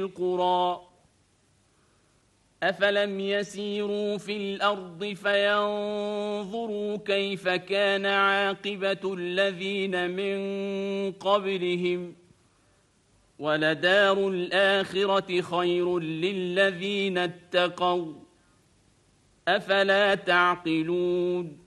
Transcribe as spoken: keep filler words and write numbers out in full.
القرى أفلم يسيروا في الأرض فينظروا كيف كان عاقبة الذين من قبلهم ولدار الآخرة خير للذين اتقوا أفلا تعقلون